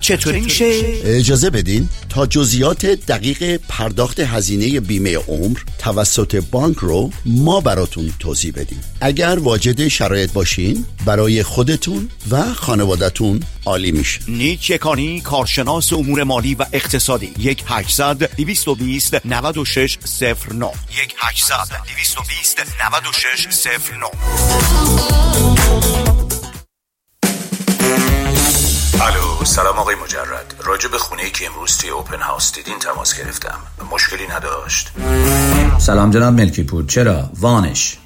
چطوری میشه؟ اجازه بدین تا جزئیات دقیق پرداخت هزینه بیمه عمر توسط بانک رو ما براتون توضیح بدیم. اگر واجد شرایط باشین برای خودتون و خانوادتون عالی میشه. نیک یکانی، کارشناس امور مالی و اقتصادی. 1-800-220-9609 1-800-220-9609. الو، سلام آقای مجرد. راجع به خونه‌ای که امروز توی اوپن هاوس دیدین تماس گرفتم. مشکلی نداشت؟ سلام جناب ملکی پور. چرا؟ وامش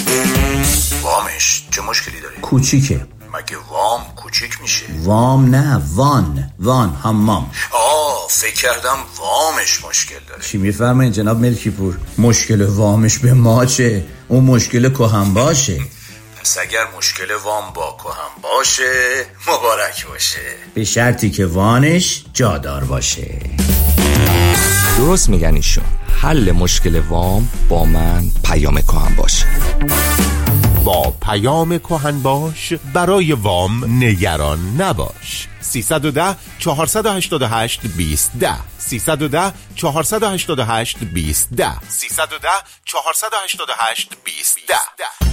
چه مشکلی داره؟ کوچیکه. مگه وام کوچیک میشه؟ وام نه، وان حمام. فکر کردم وامش مشکل داره. چی میفرمایید جناب ملکی پور؟ مشکل وامش به ما چه؟ اون مشکل کهن باشه. پس اگر مشکل وام با کهن باشه مبارک باشه، به شرطی که وانش جادار باشه. درست میگن ایشون. حل مشکل وام با من پیام کهن باش. با پیام کهن باش برای وام نگران نباش. 310-488-2010 310-488-2010 310-488-2010.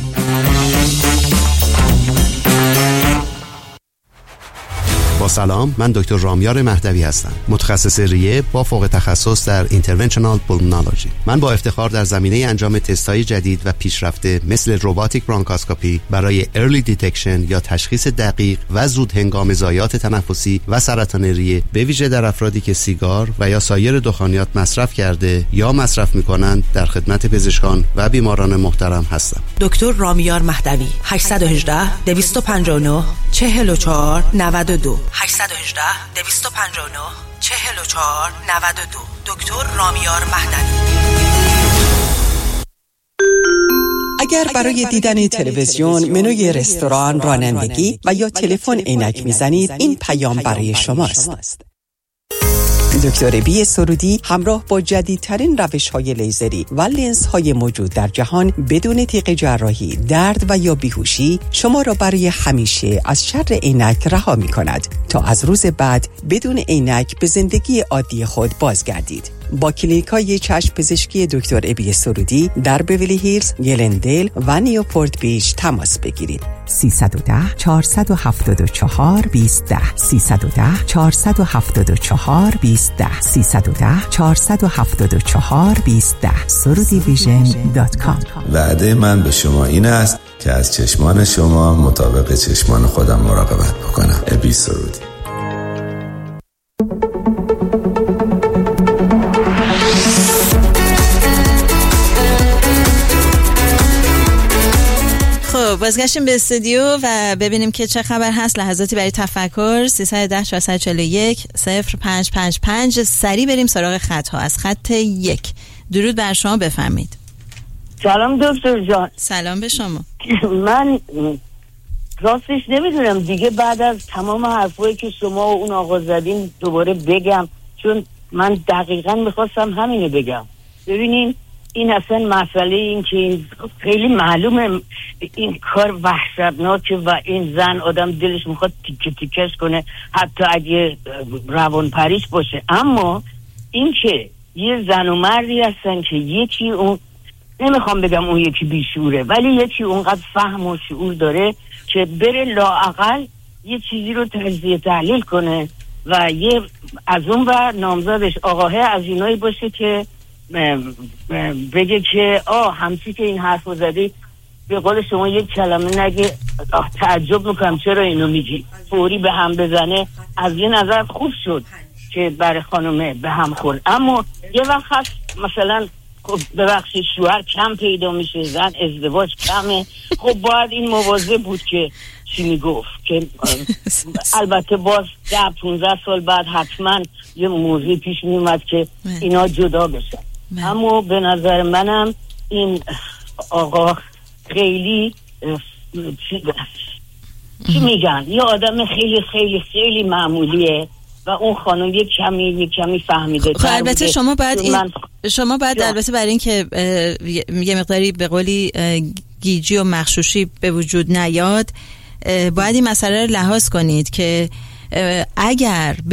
با سلام، من دکتر رامیار مهدوی هستم، متخصص ریه با فوق تخصص در اینترونشنال پولمونولوژی. من با افتخار در زمینه انجام تست‌های جدید و پیشرفته مثل روباتیک برانکاسکوپی برای ارلی دیتکشن یا تشخیص دقیق و زود هنگام ضایعات تنفسی و سرطان ریه، به ویژه در افرادی که سیگار و یا سایر دخانیات مصرف کرده یا مصرف می‌کنند، در خدمت پزشکان و بیماران محترم هستم. دکتر رامیار مهدوی. 818-259-4492 818-259-4492. دکتر رامیار مهدوی. اگر برای دیدن تلویزیون، منوی رستوران، رانندگی و یا تلفن عینک میزنید، این پیام برای شماست. دکتر بی سرودی همراه با جدیدترین روش‌های لیزری و لنزهای موجود در جهان بدون تیغ جراحی، درد و یا بیهوشی شما را برای همیشه از شر عینک رها می‌کند تا از روز بعد بدون عینک به زندگی عادی خود بازگردید. با کلینیک‌های چشم پزشکی دکتر ابی سرودی در بیولی هیلز، گلندل و نیوپورت بیچ تماس بگیرید. 310-474-2010 310-474-2010 310-474-2010 surudivision.com. وعده من به شما این است که از چشمان شما مطابق چشمان خودم مراقبت بکنم. ابی سرودی. بازگشتیم به استودیو و ببینیم که چه خبر هست. لحظاتی برای تفکر. 310-441-0555. سریع بریم سراغ خط ها. از خط 1 درود بر شما، بفرمید. سلام دکتر جان. سلام به شما. من راستش نمیدونم دیگه بعد از تمام حرفایی که شما و اون آقا زدین دوباره بگم، چون من دقیقاً میخواستم همینو بگم. ببینین این اصلا مسئله این که خیلی معلومه این کار وحشتناکه و این زن آدم دلش میخواد تیکه تیکش کنه حتی اگه روان پریش باشه. اما این که یه زن و مردی هستن که یکی اون، نمیخوام بگم اون یکی بیشوره، ولی یکی اونقدر فهم و شعور داره که بره لااقل یه چیزی رو تجزیه تحلیل کنه و یه از اون و نامزدش آقاه از اینایی باشه که بگه که همچی که این حرف رو زدی، به قول شما یک کلمه نگه تعجب میکنم چرا اینو میگی، فوری به هم بزنه. از یه نظر خوب شد که برای خانومه به هم خورد. اما یه وقت هست مثلا ببخشید شوهر کم پیدا میشه، زن ازدواج کمه، خب باید این مواظب بود که چی میگفت که البته باز 10-15 سال بعد حتما یه موضوع پیش میومد که اینا جدا بشن. اما به نظر منم این آقا خیلی چی میگن، یه آدم خیلی خیلی خیلی معمولیه و اون خانم یه کمی فهمیده. البته شما باید البته برای این که یه مقداری به قولی گیجی و مغشوشی به وجود نیاد، باید این مسئله رو لحاظ کنید که اگر